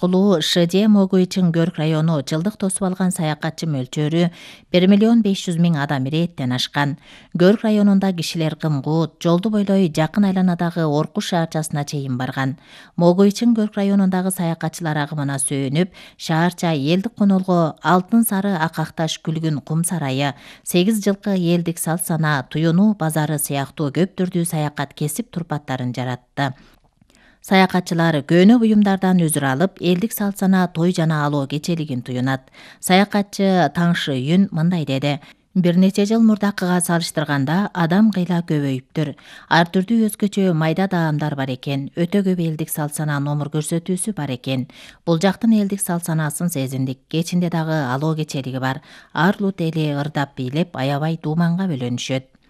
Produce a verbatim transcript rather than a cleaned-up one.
аркылуу Шыже Могуйчың Гөрк району жылдык тосуп алган саякатчы мөлчөрү бир миллион беш жүз миң адам ирээттен ашкан. Гөрк районунда кишилер Кымгут, жолду бойлой жакын айланадагы Оркуш шаарчасына чейин барган. Могуйчың Гөрк районундагы саякатчылар агымына сөөнүп, шаарча элдик конолго алтын сары акакташ күлгүн кум сарайы, сегиз жылкы элдик салт сана, туюнуу базары сыяктуу көп түрдүү саякат кесип турпаттарын жаратты. Саякатчылар көөнө буюмдардан өзүр алып, элдик салт сана, той жана алоо кечелигин туюнат. Саякатчы Таңшы Юн мындай деди: Бир нече жыл мурдакыга салыштырганда адам кыйла көбөйүптүр. Ар түрдүү өзгөчө майда даамдар бар экен, өтө көп элдик салт сана номур көрсөтүүсү бар экен. Бул жактын элдик салт санасын сезиндик. Кечинде дагы алоо кечелиги бар. Ар лут эли ырдап бийлеп, аябай дууманга бөлөнүшөт.